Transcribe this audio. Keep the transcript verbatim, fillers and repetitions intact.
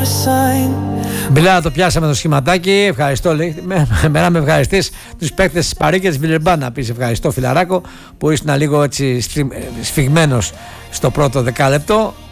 Μπιλά, να το πιάσαμε το σχηματάκι. Ευχαριστώ, λέει. Μένα με ευχαριστείς τους παίκτες της Παρί και της Βιλερμπάν να πεις ευχαριστώ, φιλαράκο, που ήσουν λίγο έτσι σφιγμένος στο πρώτο δεκάλεπτο.